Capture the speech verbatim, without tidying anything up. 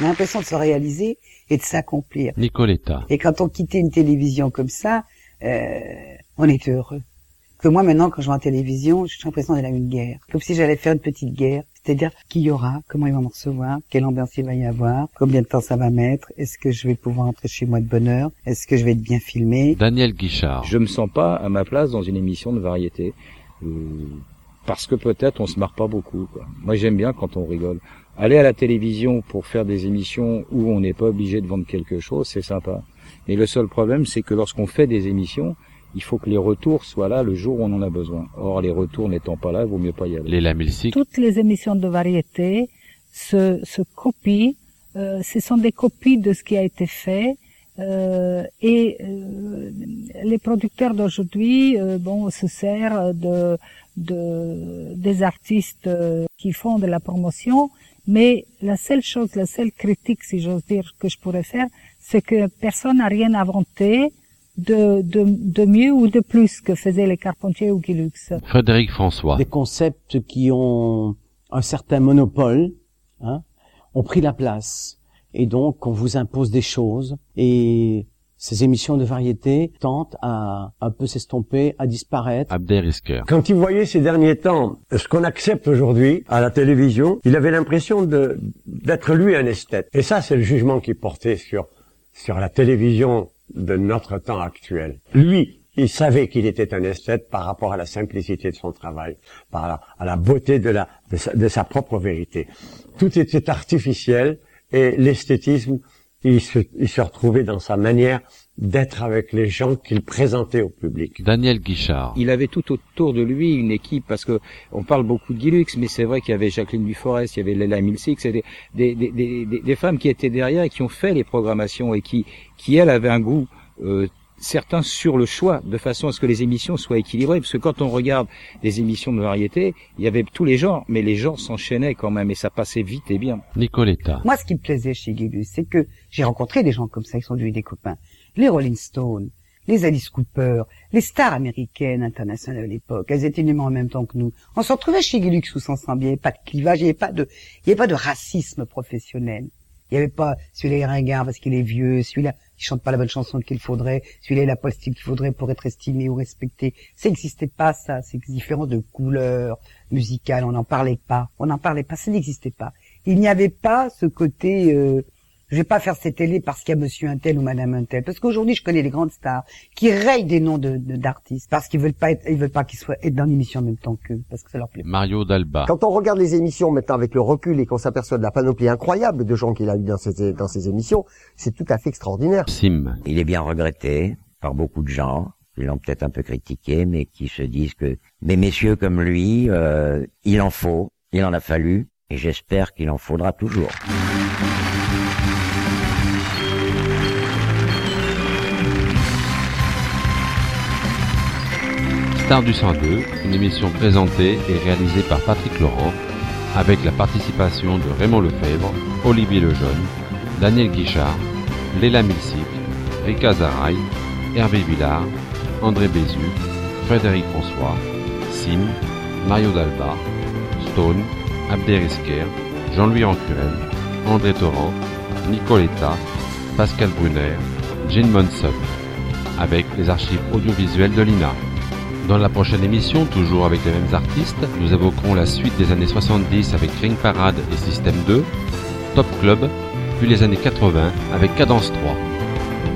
On a l'impression de se réaliser et de s'accomplir. Nicoletta. Et quand on quittait une télévision comme ça, euh, on était heureux. Que moi maintenant, quand je vois en télévision, j'ai l'impression d'aller à une guerre. Comme si j'allais faire une petite guerre. C'est-à-dire qui y aura, comment ils vont me recevoir, quelle ambiance il va y avoir, combien de temps ça va mettre, est-ce que je vais pouvoir rentrer chez moi de bonne heure, est-ce que je vais être bien filmé. Daniel Guichard. Je me sens pas à ma place dans une émission de variété. Euh, parce que peut-être on se marre pas beaucoup, quoi. Moi j'aime bien quand on rigole. Aller à la télévision pour faire des émissions où on n'est pas obligé de vendre quelque chose, c'est sympa. Mais le seul problème, c'est que lorsqu'on fait des émissions, il faut que les retours soient là le jour où on en a besoin. Or, les retours n'étant pas là, il vaut mieux pas y aller. Léla Milsic. Toutes les émissions de variété se, se copient. Euh, ce sont des copies de ce qui a été fait. Euh, et euh, les producteurs d'aujourd'hui, euh, bon, se servent de, de des artistes euh, qui font de la promotion. Mais la seule chose, la seule critique, si j'ose dire, que je pourrais faire, c'est que personne n'a rien inventé de, de, de mieux ou de plus que faisaient les Carpentier ou Guy Lux. Frédéric François. Des concepts qui ont un certain monopole, hein, ont pris la place. Et donc, on vous impose des choses. Et ces émissions de variété tentent à un peu s'estomper, à disparaître. Abderrezker. Quand il voyait ces derniers temps ce qu'on accepte aujourd'hui à la télévision, il avait l'impression de d'être lui un esthète. Et ça, c'est le jugement qu'il portait sur sur la télévision de notre temps actuel. Lui, il savait qu'il était un esthète par rapport à la simplicité de son travail, par la, à la beauté de la de sa, de sa propre vérité. Tout était artificiel et l'esthétisme, il se, il se retrouvait dans sa manière d'être avec les gens qu'il présentait au public. Daniel Guichard. Il avait tout autour de lui une équipe, parce que on parle beaucoup de Guy Lux, mais c'est vrai qu'il y avait Jacqueline Duforest, il y avait Léla Milsic, c'est des, des, des, des, des femmes qui étaient derrière et qui ont fait les programmations et qui, qui elles avaient un goût euh, certains sur le choix, de façon à ce que les émissions soient équilibrées, parce que quand on regarde des émissions de variété, il y avait tous les genres, mais les genres s'enchaînaient quand même, et ça passait vite et bien. Nicoletta. Moi, ce qui me plaisait chez Guy Lux, c'est que j'ai rencontré des gens comme ça, qui sont devenus des copains. Les Rolling Stones, les Alice Cooper, les stars américaines, internationales à l'époque, elles étaient nées en même temps que nous. On se retrouvait chez Guy Lux tous ensemble, il n'y avait pas de clivage, il n'y avait pas de, il n'y avait pas de racisme professionnel. Il n'y avait pas celui-là est ringard parce qu'il est vieux, celui-là il chante pas la bonne chanson qu'il faudrait, celui-là il a pas le style qu'il faudrait pour être estimé ou respecté. Ça n'existait pas, ça. C'est différent de couleur musicale. On n'en parlait pas. On n'en parlait pas. Ça n'existait pas. Il n'y avait pas ce côté. Euh, je vais pas faire cette télé parce qu'il y a Monsieur un tel ou Madame un tel. Parce qu'aujourd'hui, je connais des grandes stars qui rayent des noms de, de d'artistes parce qu'ils veulent pas être, ils veulent pas qu'ils soient être dans l'émission en même temps qu'eux parce que ça leur plaît. Mario Dalba. Quand on regarde les émissions maintenant avec le recul et qu'on s'aperçoit de la panoplie incroyable de gens qu'il a eu dans ces dans ces émissions, c'est tout à fait extraordinaire. Sim. Il est bien regretté par beaucoup de gens qui l'ont peut-être un peu critiqué, mais qui se disent que des messieurs comme lui, euh, il en faut, il en a fallu, et j'espère qu'il en faudra toujours. Star du cent deux, une émission présentée et réalisée par Patrick Laurent, avec la participation de Raymond Lefebvre, Olivier Lejeune, Daniel Guichard, Léla Milsic, Rika Zaraï, Hervé Villard, André Bézu, Frédéric François, Sim, Mario Dalba, Stone, Abderrezker, Jean-Louis Ancurel, André Torrent, Nicoletta, Pascal Brunner, Jane Monson, avec les archives audiovisuelles de l'I N A. Dans la prochaine émission, toujours avec les mêmes artistes, nous évoquerons la suite des années soixante-dix avec Ring Parade et Système deux, Top Club, puis les années quatre-vingts avec Cadence trois.